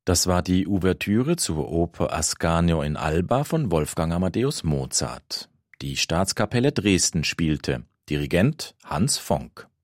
Das war die Ouvertüre zur Oper Ascanio in Alba von Wolfgang Amadeus Mozart. Die Staatskapelle Dresden spielte. Dirigent Hans Fonck.